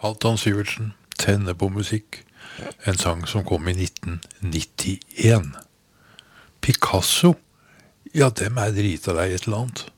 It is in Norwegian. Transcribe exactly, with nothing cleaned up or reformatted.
Halvdan Syvertsen, Tenne på musikk, en sang som kom i nitten nittien. Picasso, ja, dem er drita deg et eller annet.